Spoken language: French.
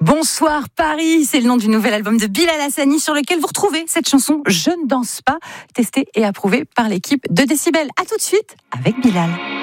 Bonsoir Paris, c'est le nom du nouvel album de Bilal Hassani sur lequel vous retrouvez cette chanson Je ne danse pas, testée et approuvée par l'équipe de Décibel. À tout de suite avec Bilal.